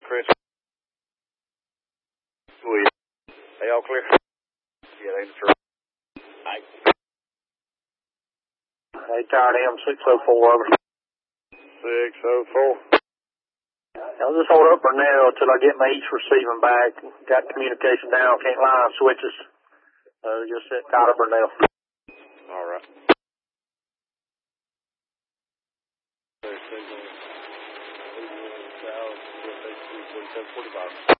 Chris. Sweet. They all clear? Yeah, they true. Nice. Hey, Tower M604 over. 604. I'll just hold up for now until I get my each receiving back. Got communication down, can't line switches. Just sit tied up for now. All right. 45.